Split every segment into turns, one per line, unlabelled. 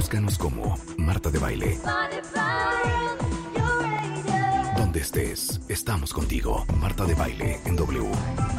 Búscanos como Marta de Baile. Donde estés, estamos contigo. Marta de Baile en W.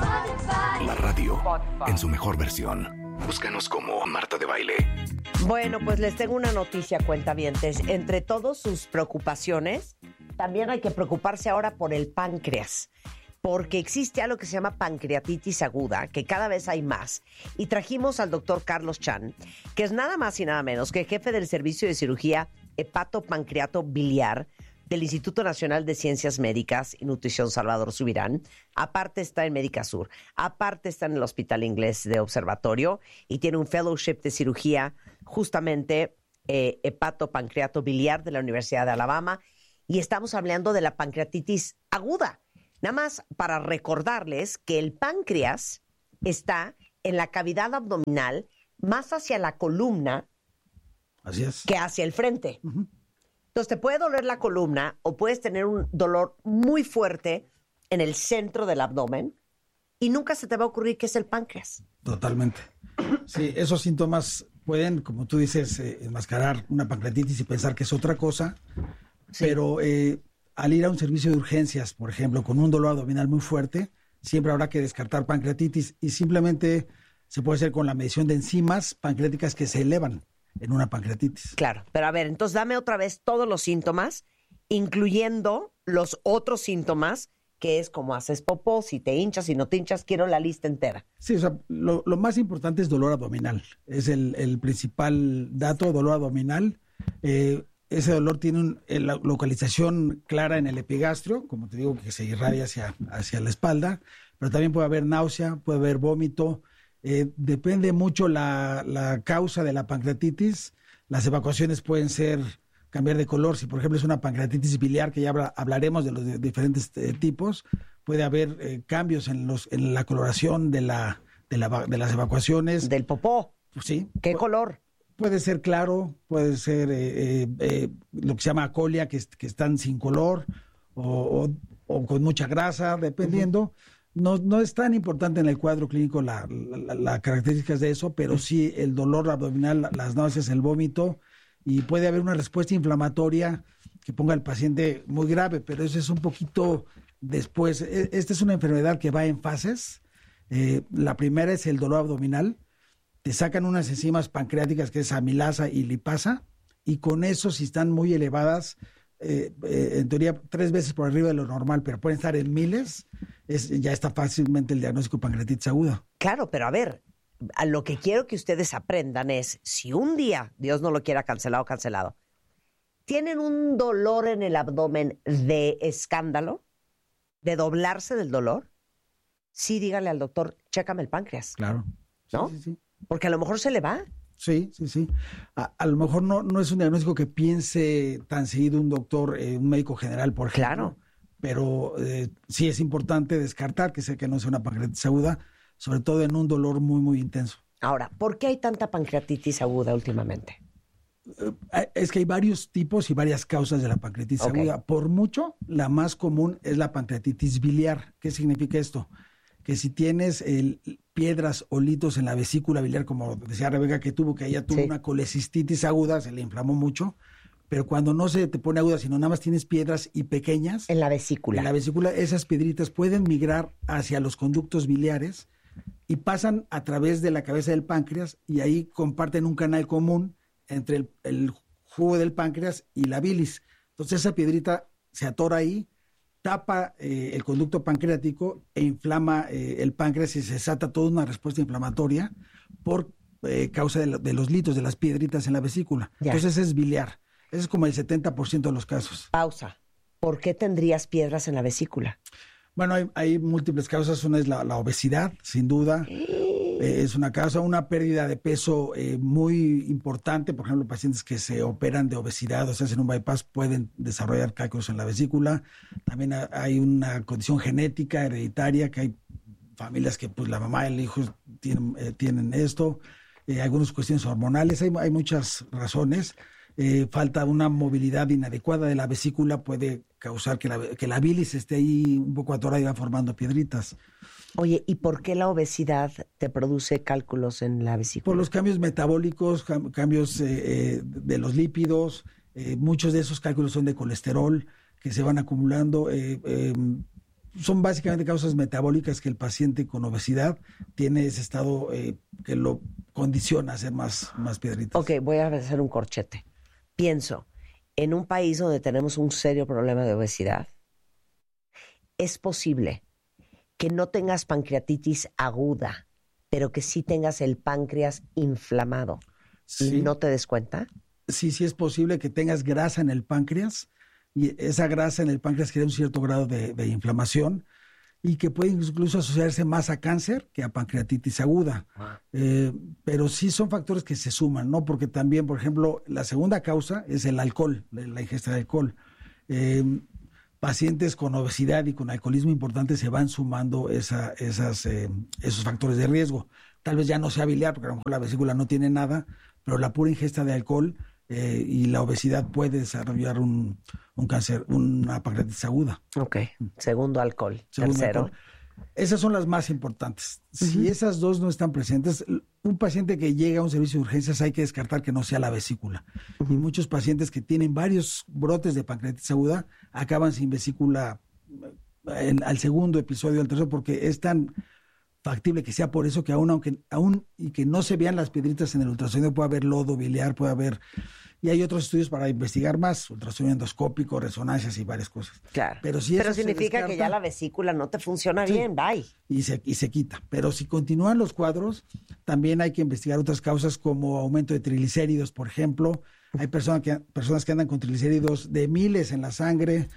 La radio en su mejor versión. Búscanos como Marta de Baile.
Bueno, pues les tengo una noticia, cuentavientes. Entre todas sus preocupaciones, también hay que preocuparse ahora por el páncreas. Porque existe algo que se llama pancreatitis aguda, que cada vez hay más. Y trajimos al doctor Carlos Chan, que es nada más y nada menos que jefe del Servicio de Cirugía Hepato-Pancreato-Biliar del Instituto Nacional de Ciencias Médicas y Nutrición Salvador Subirán. Aparte está en Médica Sur. Aparte está en el Hospital Inglés de Observatorio y tiene un fellowship de cirugía justamente Hepato-Pancreato-Biliar de la Universidad de Alabama. Y estamos hablando de la pancreatitis aguda. Nada más para recordarles que el páncreas está en la cavidad abdominal más hacia la columna.
Así es.
Que hacia el frente. Uh-huh. Entonces te puede doler la columna o puedes tener un dolor muy fuerte en el centro del abdomen y nunca se te va a ocurrir que es el páncreas.
Totalmente. Sí, esos síntomas pueden, como tú dices, enmascarar una pancreatitis y pensar que es otra cosa, sí. Pero al ir a un servicio de urgencias, por ejemplo, con un dolor abdominal muy fuerte, siempre habrá que descartar pancreatitis y simplemente se puede hacer con la medición de enzimas pancreáticas que se elevan en una pancreatitis.
Claro, pero a ver, entonces dame otra vez todos los síntomas, incluyendo los otros síntomas, que es como haces popó, si te hinchas, si no te hinchas, quiero la lista entera.
Sí, o sea, lo más importante es dolor abdominal, es el principal dato, dolor abdominal. Ese dolor tiene la localización clara en el epigastrio, como te digo, que se irradia hacia la espalda, pero también puede haber náusea, puede haber vómito. Depende mucho la causa de la pancreatitis. Las evacuaciones pueden ser cambiar de color. Si, por ejemplo, es una pancreatitis biliar, que ya hablaremos de los diferentes tipos, puede haber cambios en la coloración de las evacuaciones.
¿Del popó?
Sí.
¿Qué color?
Puede ser claro, puede ser lo que se llama acolia, que están sin color o con mucha grasa, dependiendo. Uh-huh. No es tan importante en el cuadro clínico las características de eso, pero sí el dolor abdominal, las náuseas, el vómito, y puede haber una respuesta inflamatoria que ponga al paciente muy grave, pero eso es un poquito después. Esta es una enfermedad que va en fases. La primera es el dolor abdominal. Te sacan unas enzimas pancreáticas que es amilasa y lipasa, y con eso, si están muy elevadas, en teoría 3 veces por arriba de lo normal, pero pueden estar en miles, ya está fácilmente el diagnóstico de pancreatitis aguda.
Claro, pero a ver, a lo que quiero que ustedes aprendan es, si un día, Dios no lo quiera cancelado, tienen un dolor en el abdomen de escándalo, de doblarse del dolor, sí díganle al doctor, chécame el páncreas.
Claro.
¿No?
Sí.
Porque a lo mejor se le va.
Sí. A lo mejor no es un diagnóstico que piense tan seguido un doctor, un médico general, por ejemplo.
Claro.
Pero sí es importante descartar que no sea una pancreatitis aguda, sobre todo en un dolor muy, muy intenso.
Ahora, ¿por qué hay tanta pancreatitis aguda últimamente?
Es que hay varios tipos y varias causas de la pancreatitis aguda. Por mucho, la más común es la pancreatitis biliar. ¿Qué significa esto? Que si tienes piedras o litos en la vesícula biliar, como decía Rebeca que ella tuvo una colecistitis aguda, se le inflamó mucho, pero cuando no se te pone aguda, sino nada más tienes piedras y pequeñas.
En la vesícula.
En la vesícula, esas piedritas pueden migrar hacia los conductos biliares y pasan a través de la cabeza del páncreas y ahí comparten un canal común entre el jugo del páncreas y la bilis. Entonces esa piedrita se atora ahí, tapa el conducto pancreático e inflama el páncreas y se desata toda una respuesta inflamatoria por causa de los litos, de las piedritas en la vesícula. Ya. Entonces es biliar. Ese es como el 70% de los casos.
Pausa. ¿Por qué tendrías piedras en la vesícula?
Bueno, hay múltiples causas. Una es la obesidad, sin duda. Es una causa, una pérdida de peso muy importante. Por ejemplo, pacientes que se operan de obesidad o se hacen un bypass pueden desarrollar cálculos en la vesícula. También hay una condición genética, hereditaria, que hay familias que pues la mamá y el hijo tienen esto. Algunas cuestiones hormonales, hay muchas razones. Falta una movilidad inadecuada de la vesícula, puede causar que la bilis esté ahí un poco atorada y va formando piedritas.
Oye, ¿y por qué la obesidad te produce cálculos en la vesícula?
Por los cambios metabólicos, cambios de los lípidos, muchos de esos cálculos son de colesterol que se van acumulando. Son básicamente causas metabólicas que el paciente con obesidad tiene ese estado que lo condiciona a ser más piedritas.
Ok, voy a hacer un corchete. Pienso, en un país donde tenemos un serio problema de obesidad, es posible que no tengas pancreatitis aguda, pero que sí tengas el páncreas inflamado y no te des cuenta.
Sí es posible que tengas grasa en el páncreas y esa grasa en el páncreas crea un cierto grado de inflamación y que puede incluso asociarse más a cáncer que a pancreatitis aguda. Pero sí son factores que se suman, ¿no? Porque también, por ejemplo, la segunda causa es el alcohol, la ingesta de alcohol. Pacientes con obesidad y con alcoholismo importante se van sumando esos factores de riesgo. Tal vez ya no sea biliar, porque a lo mejor la vesícula no tiene nada, pero la pura ingesta de alcohol y la obesidad puede desarrollar un cáncer, una pancreatitis aguda.
Ok, segundo alcohol. Tercero.
Alcohol. Esas son las más importantes. Si esas dos no están presentes, un paciente que llega a un servicio de urgencias hay que descartar que no sea la vesícula. Y muchos pacientes que tienen varios brotes de pancreatitis aguda acaban sin vesícula al segundo episodio, al tercero, porque es tan factible que sea por eso que aún y que no se vean las piedritas en el ultrasonido, puede haber lodo biliar, puede haber... Y hay otros estudios para investigar más, ultrasonido endoscópico, resonancias y varias cosas.
Claro.
Pero si
Pero
eso
significa que ya la vesícula no te funciona bien, bye.
Y se quita. Pero si continúan los cuadros, también hay que investigar otras causas como aumento de triglicéridos, por ejemplo. Hay personas que andan con triglicéridos de miles en la sangre,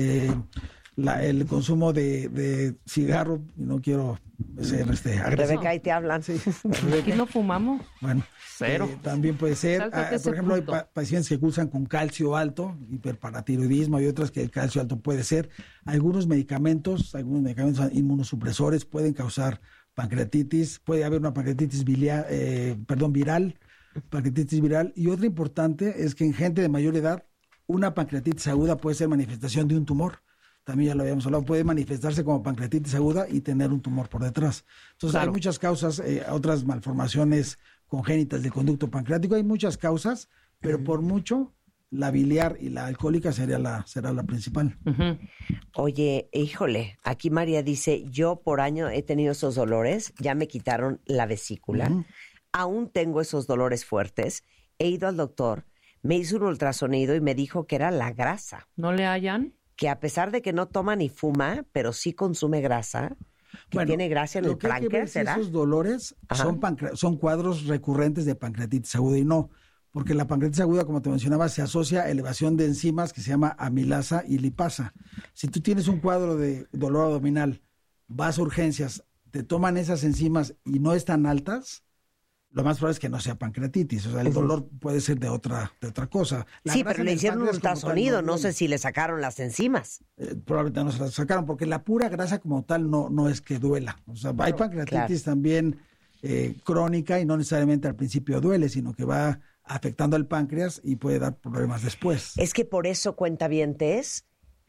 el consumo de cigarro, no quiero ser agresivo.
Rebeca, ahí te hablan.
Sí,
Aquí no fumamos.
Bueno,
cero.
También puede ser. Por ejemplo, hay pacientes que cursan con calcio alto, hiperparatiroidismo, y otras que el calcio alto puede ser. Algunos medicamentos inmunosupresores pueden causar pancreatitis. Puede haber una pancreatitis viral. Pancreatitis viral. Y otra importante es que en gente de mayor edad, una pancreatitis aguda puede ser manifestación de un tumor. También ya lo habíamos hablado, puede manifestarse como pancreatitis aguda y tener un tumor por detrás. Entonces hay muchas causas, otras malformaciones congénitas del conducto pancreático, hay muchas causas, pero por mucho la biliar y la alcohólica será la principal.
Oye, híjole, aquí María dice, yo por año he tenido esos dolores, ya me quitaron la vesícula, aún tengo esos dolores fuertes, he ido al doctor, me hizo un ultrasonido y me dijo que era la grasa.
¿No le hallan?
Que a pesar de que no toma ni fuma, pero sí consume grasa, que tiene grasa en el páncreas, ¿será?
Esos dolores son cuadros recurrentes de pancreatitis aguda y no, porque la pancreatitis aguda, como te mencionaba, se asocia a elevación de enzimas que se llama amilasa y lipasa. Si tú tienes un cuadro de dolor abdominal, vas a urgencias, te toman esas enzimas y no están altas, lo más probable es que no sea pancreatitis, o sea, el dolor puede ser de otra cosa.
Sí, pero le hicieron un ultrasonido, no sé si le sacaron las enzimas.
Probablemente no se las sacaron, porque la pura grasa como tal no es que duela. O sea, hay pancreatitis también crónica y no necesariamente al principio duele, sino que va afectando al páncreas y puede dar problemas después.
Es que por eso, cuentavientes,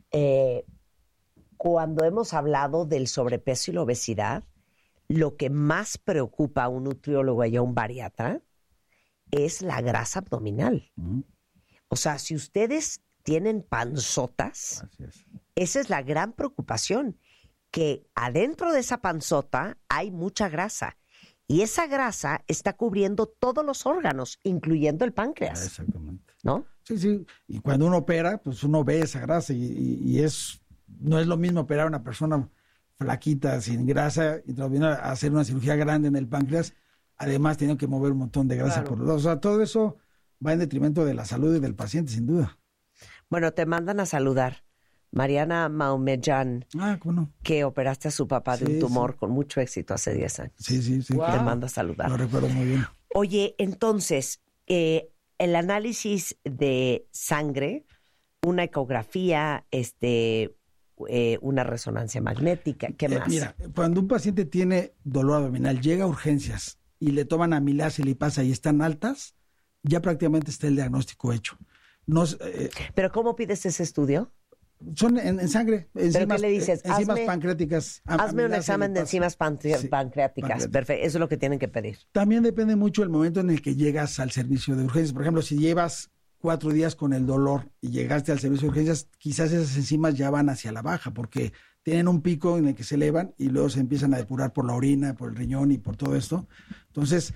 cuando hemos hablado del sobrepeso y la obesidad, lo que más preocupa a un nutriólogo y a un bariatra es la grasa abdominal. O sea, si ustedes tienen panzotas, esa es la gran preocupación, que adentro de esa panzota hay mucha grasa y esa grasa está cubriendo todos los órganos, incluyendo el páncreas.
Exactamente.
¿No?
Sí. Y cuando uno opera, pues uno ve esa grasa y no es lo mismo operar a una persona flaquita, sin grasa, y a hacer una cirugía grande en el páncreas, además tienen que mover un montón de grasa por los lados. O sea, todo eso va en detrimento de la salud y del paciente, sin duda.
Bueno, te mandan a saludar. Mariana Maumellán,
¿cómo no?
Que operaste a su papá de un tumor con mucho éxito hace 10 años.
Sí.
Te manda a saludar.
Lo recuerdo muy bien.
Oye, entonces, el análisis de sangre, una ecografía, una resonancia magnética, ¿qué más?
Mira, cuando un paciente tiene dolor abdominal, llega a urgencias y le toman amilasa y lipasa y están altas, ya prácticamente está el diagnóstico hecho.
¿Pero cómo pides ese estudio?
Son en sangre. Enzimas,
qué le dices?
enzimas pancreáticas.
Hazme un examen de enzimas pancreáticas.
pancreáticas.
Perfecto, eso es lo que tienen que pedir.
También depende mucho el momento en el que llegas al servicio de urgencias. Por ejemplo, si llevas 4 días con el dolor y llegaste al servicio de urgencias, quizás esas enzimas ya van hacia la baja, porque tienen un pico en el que se elevan y luego se empiezan a depurar por la orina, por el riñón y por todo esto. Entonces,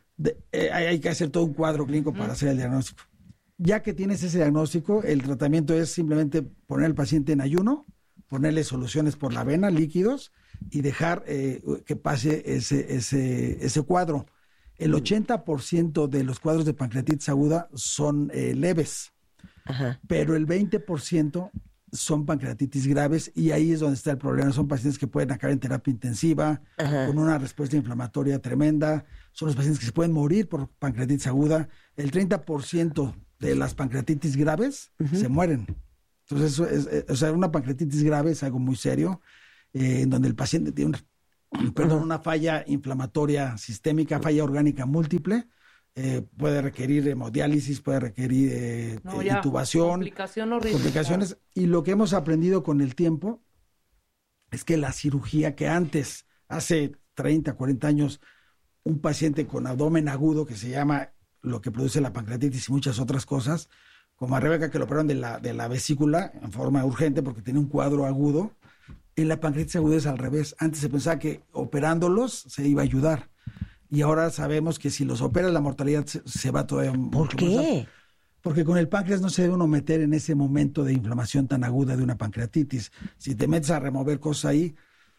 hay que hacer todo un cuadro clínico para hacer el diagnóstico. Ya que tienes ese diagnóstico, el tratamiento es simplemente poner al paciente en ayuno, ponerle soluciones por la vena, líquidos, y dejar que pase ese cuadro. El 80% de los cuadros de pancreatitis aguda son leves, pero el 20% son pancreatitis graves, y ahí es donde está el problema. Son pacientes que pueden acabar en terapia intensiva, con una respuesta inflamatoria tremenda. Son los pacientes que se pueden morir por pancreatitis aguda. El 30% de las pancreatitis graves se mueren. Entonces, una pancreatitis grave es algo muy serio, en donde el paciente tiene una falla inflamatoria sistémica, falla orgánica múltiple. Puede requerir hemodiálisis, puede requerir intubación, complicaciones. Y lo que hemos aprendido con el tiempo es que la cirugía que antes, hace 30, 40 años, un paciente con abdomen agudo, que se llama lo que produce la pancreatitis y muchas otras cosas, como a Rebeca, que lo operaron de la vesícula en forma urgente porque tenía un cuadro agudo. En la pancreatitis aguda es al revés. Antes se pensaba que operándolos se iba a ayudar. Y ahora sabemos que si los operas, la mortalidad se va todavía mucho.
¿Por qué?
Porque con el páncreas no se debe uno meter en ese momento de inflamación tan aguda de una pancreatitis. Si te metes a remover cosas ahí,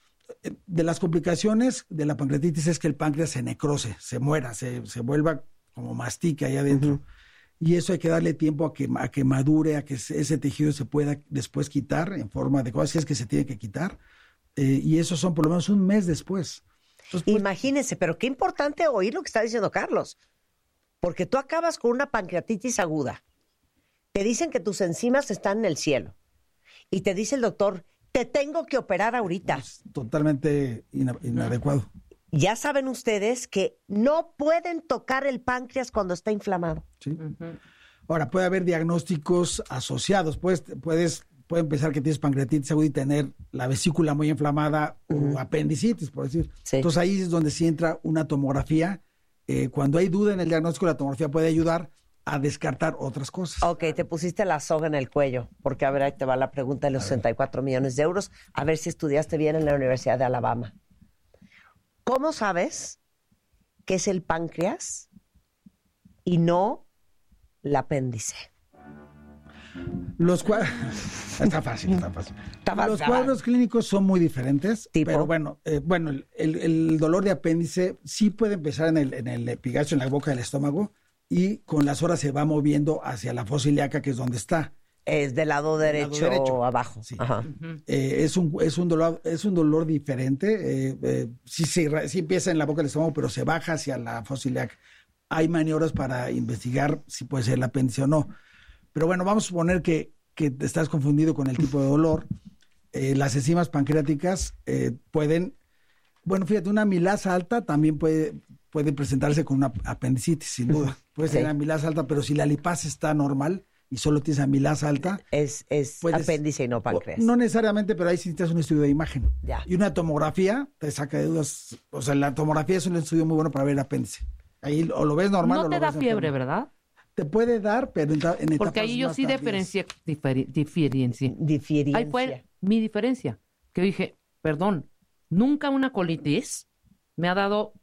de las complicaciones de la pancreatitis es que el páncreas se necrose, se muera, se vuelva como mastica ahí adentro. Y eso hay que darle tiempo a que madure, a que ese tejido se pueda después quitar en forma de cosas, si es que se tiene que quitar. Y eso son por lo menos un mes después. Entonces,
imagínense, pero qué importante oír lo que está diciendo Carlos. Porque tú acabas con una pancreatitis aguda. Te dicen que tus enzimas están en el cielo. Y te dice el doctor, te tengo que operar ahorita.
Es totalmente inadecuado.
Ya saben ustedes que no pueden tocar el páncreas cuando está inflamado.
Sí. Ahora, puede haber diagnósticos asociados. Pueden pensar que tienes pancreatitis aguda y tener la vesícula muy inflamada o apendicitis, por decir.
Sí.
Entonces ahí es donde sí entra una tomografía. Cuando hay duda en el diagnóstico, la tomografía puede ayudar a descartar otras cosas.
Ok, te pusiste la soga en el cuello, porque a ver, ahí te va la pregunta de los 64 millones de euros. A ver si estudiaste bien en la Universidad de Alabama. ¿Cómo sabes que es el páncreas y no el apéndice?
Está fácil. Los cuadros clínicos son muy diferentes,
¿Tipo?
Pero bueno, el dolor de apéndice sí puede empezar en el epigastrio, en la boca del estómago, y con las horas se va moviendo hacia la fosa ilíaca, que es donde está.
Es del lado derecho, abajo.
Sí.
Ajá.
Es un dolor diferente. Sí empieza en la boca del estómago, pero se baja hacia la fosa ilíaca. Hay maniobras para investigar si puede ser el apéndice o no. Pero bueno, vamos a suponer que te estás confundido con el tipo de dolor. Las enzimas pancreáticas pueden... Bueno, fíjate, una amilasa alta también puede presentarse con una apendicitis, sin duda. Puede ser amilasa alta, pero si la lipasa está normal y solo tienes amilasa alta...
Es apéndice y no páncreas.
No necesariamente, pero ahí sí necesitas un estudio de imagen.
Ya.
Y una tomografía te saca de dudas. O sea, la tomografía es un estudio muy bueno para ver el apéndice. Ahí o lo ves normal
No
o
te
lo
da
ves
fiebre,
enfermo.
¿verdad?
Te puede dar, pero en etapas
Porque ahí yo
más
sí
tardías.
diferencia. Ahí fue mi diferencia. Que dije, perdón, nunca una colitis me ha dado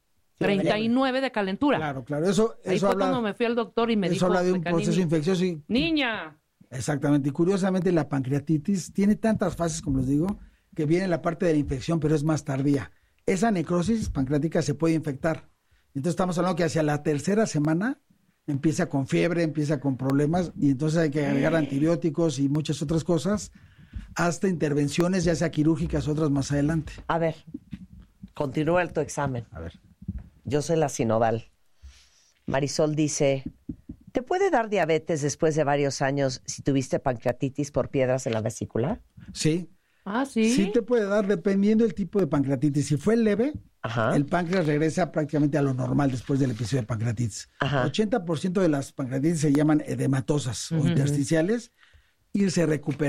39 de calentura.
Claro. Eso
Ahí fue
habla,
cuando me fui al doctor y me
eso
dijo...
habla de un
Mecanini,
proceso infeccioso.
¡Niña!
Exactamente. Y curiosamente la pancreatitis tiene tantas fases, como les digo, que viene la parte de la infección, pero es más tardía. Esa necrosis pancreática se puede infectar. Entonces estamos hablando que hacia la tercera semana empieza con fiebre, empieza con problemas, y entonces hay que agregar antibióticos y muchas otras cosas, hasta intervenciones ya sea quirúrgicas, otras más adelante.
A ver, continúa tu examen.
A ver.
Yo soy la sinodal. Marisol dice, ¿te puede dar diabetes después de varios años si tuviste pancreatitis por piedras en la vesícula?
Sí.
Ah, ¿sí?
Sí te puede dar dependiendo del tipo de pancreatitis. Si fue leve, el páncreas regresa prácticamente a lo normal después del episodio de pancreatitis. 80% de las pancreatitis se llaman edematosas o intersticiales y se recupera.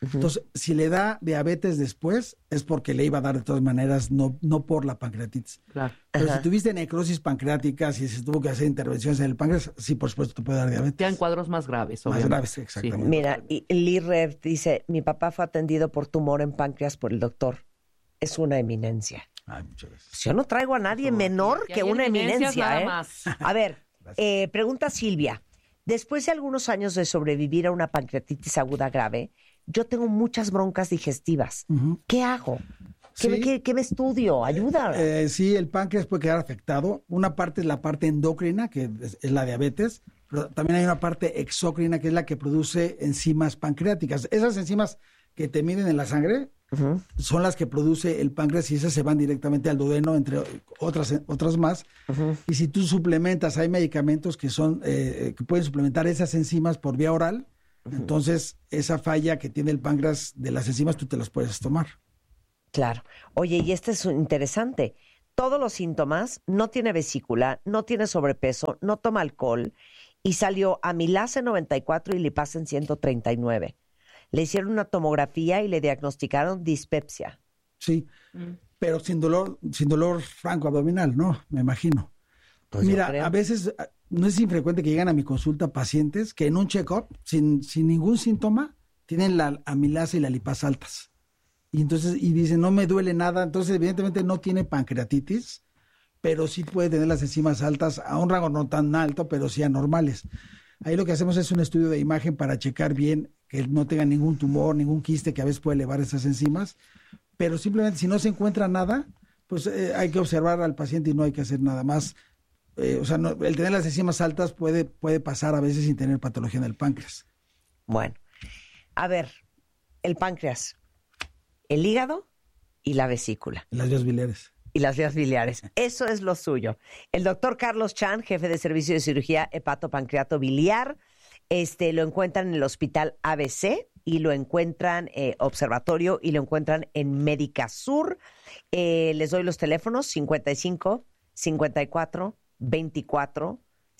Entonces, si le da diabetes después, es porque le iba a dar de todas maneras, no por la pancreatitis.
Claro.
Pero si tuviste necrosis pancreática, si se tuvo que hacer intervenciones en el páncreas, sí, por supuesto, te puede dar diabetes.
Ya en cuadros más graves,
obviamente. Más graves, exactamente.
Sí. Mira, y Lirer dice, mi papá fue atendido por tumor en páncreas por el doctor. Es una eminencia.
Ay, muchas gracias.
Yo no traigo a nadie menor que una eminencia.
Nada más.
A ver, pregunta Silvia. Después de algunos años de sobrevivir a una pancreatitis aguda grave, yo tengo muchas broncas digestivas. ¿Qué hago? ¿Qué me estudio? Ayuda.
Sí, el páncreas puede quedar afectado. Una parte es la parte endocrina, que es la diabetes, pero también hay una parte exócrina, que es la que produce enzimas pancreáticas. Esas enzimas que te miden en la sangre son las que produce el páncreas y esas se van directamente al duodeno, entre otras más. Y si tú suplementas, hay medicamentos que son que pueden suplementar esas enzimas por vía oral. Entonces, esa falla que tiene el páncreas de las enzimas, tú te las puedes tomar.
Claro. Oye, y este es interesante. Todos los síntomas, no tiene vesícula, no tiene sobrepeso, no toma alcohol, y salió amilasa 94 y lipasa en 139. Le hicieron una tomografía y le diagnosticaron dispepsia.
Sí, pero sin dolor franco abdominal, ¿no? Me imagino.
Pues
mira, a veces no es infrecuente que llegan a mi consulta pacientes que en un check-up, sin ningún síntoma, tienen la amilasa y la lipasa altas. Y entonces, dicen, no me duele nada. Entonces, evidentemente no tiene pancreatitis, pero sí puede tener las enzimas altas a un rango no tan alto, pero sí anormales. Ahí lo que hacemos es un estudio de imagen para checar bien que no tenga ningún tumor, ningún quiste que a veces puede elevar esas enzimas. Pero simplemente si no se encuentra nada, pues hay que observar al paciente y no hay que hacer nada más. El tener las enzimas altas puede pasar a veces sin tener patología en el páncreas.
Bueno, a ver, el páncreas, el hígado y la vesícula.
Las vías biliares.
Y las vías biliares. Eso es lo suyo. El doctor Carlos Chan, jefe de servicio de cirugía hepatopancreato-biliar, lo encuentran en el hospital ABC y lo encuentran observatorio y lo encuentran en Médica Sur. Les doy los teléfonos 55 54 24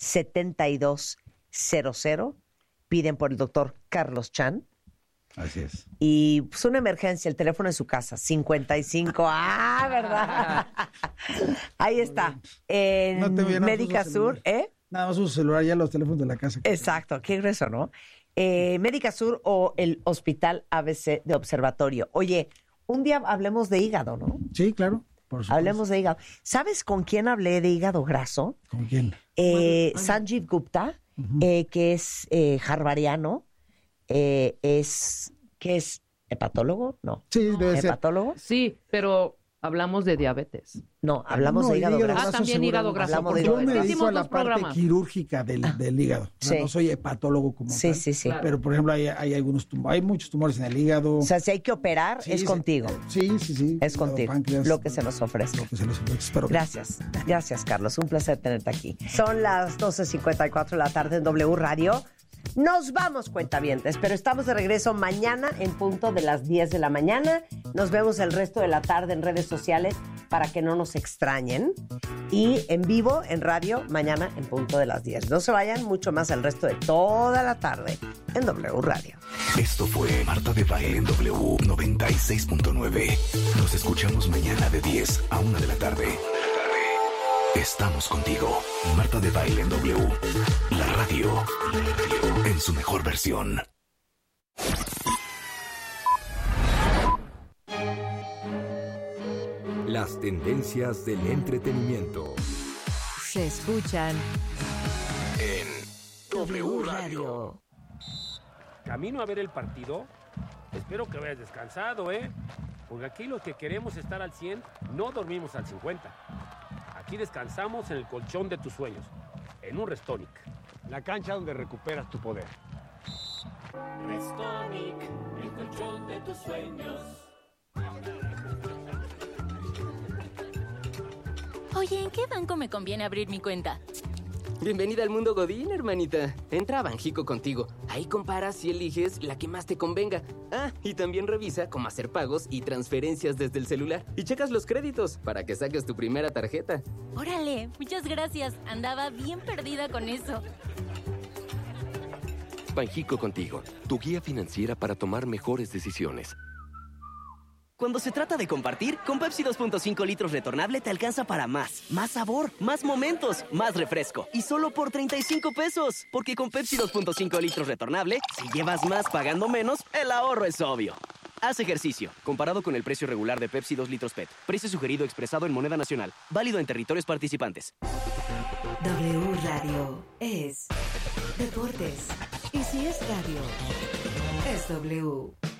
72 00. Piden por el doctor Carlos Chan.
Así es.
Y pues una emergencia, el teléfono en su casa, 55. ¡Ah, verdad! Ahí está. En Médica Sur,
Nada más uso celular, ya los teléfonos de la casa.
Exacto, qué grueso, ¿no? Médica Sur o el Hospital ABC de Observatorio. Oye, un día hablemos de hígado, ¿no?
Sí, claro. Por supuesto.
Hablemos de hígado. ¿Sabes con quién hablé de hígado graso?
¿Con quién?
Sanjeev Gupta, que es harvariano. ¿Qué es? ¿Hepatólogo? No.
Sí, debe ser.
¿Hepatólogo?
Sí, pero hablamos de diabetes.
No, hablamos de hígado graso.
También hígado graso.
Hablamos de
Yo
hígado
me
graso.
dedico a la parte quirúrgica del hígado.
Sí.
No soy hepatólogo como tal.
Sí.
Pero, por ejemplo, hay algunos hay muchos tumores en el hígado.
O sea, si hay que operar, es contigo.
Sí.
Es contigo.
Páncreas,
lo que se nos ofrece.
Espero.
Gracias, Carlos. Un placer tenerte aquí. Son las 12:54 de la tarde en W Radio. Nos vamos, cuentavientes, pero estamos de regreso mañana en punto de las 10 de la mañana. Nos vemos el resto de la tarde en redes sociales para que no nos extrañen. Y en vivo, en radio, mañana en punto de las 10. No se vayan, mucho más el resto de toda la tarde en W Radio.
Esto fue Marta de Baile en W 96.9. Nos escuchamos mañana de 10 a 1 de la tarde. Estamos contigo. Marta de Baile en W. La radio en su mejor versión.
Las tendencias del entretenimiento
se escuchan
en W Radio.
Camino a ver el partido. Espero que vayas descansado, porque aquí los que queremos estar al 100 no dormimos al 50. Aquí descansamos en el colchón de tus sueños, en un Restonic.
La cancha donde recuperas tu poder.
Restonic, el colchón de tus sueños.
Oye, ¿en qué banco me conviene abrir mi cuenta?
Bienvenida al mundo Godín, hermanita. Entra a Banjico contigo. Ahí comparas y eliges la que más te convenga. Y también revisa cómo hacer pagos y transferencias desde el celular. Y checas los créditos para que saques tu primera tarjeta.
Órale, muchas gracias. Andaba bien perdida con eso.
Banjico Contigo, tu guía financiera para tomar mejores decisiones.
Cuando se trata de compartir, con Pepsi 2.5 litros retornable te alcanza para más. Más sabor, más momentos, más refresco. Y solo por 35 pesos. Porque con Pepsi 2.5 litros retornable, si llevas más pagando menos, el ahorro es obvio. Haz ejercicio. Comparado con el precio regular de Pepsi 2 litros PET. Precio sugerido expresado en moneda nacional. Válido en territorios participantes.
W Radio es deportes. Y si es radio, es W.